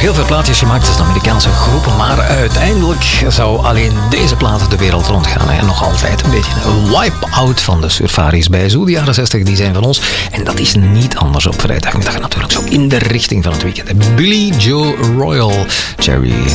heel veel plaatjes gemaakt als Amerikaanse groepen, maar uiteindelijk zou alleen deze plaat de wereld rondgaan. En nog altijd een beetje een wipe-out van de surfaris bij Zoo. De jaren 60 die zijn van ons. En dat is niet anders op vrijdagmiddag natuurlijk zo in de richting van het weekend. Billy Joe Royal, Cherry